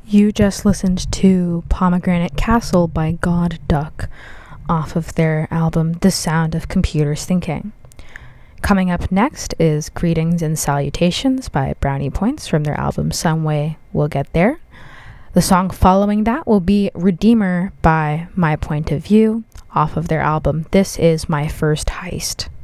You just listened to Pomegranate Castle by God Duck off of their album The Sound of Computers Thinking. Coming up next is Greetings and Salutations by Brownie Points from their album Some Way We'll Get There. The song following that will be Redeemer by My Point of View off of their album This Is My First Heist.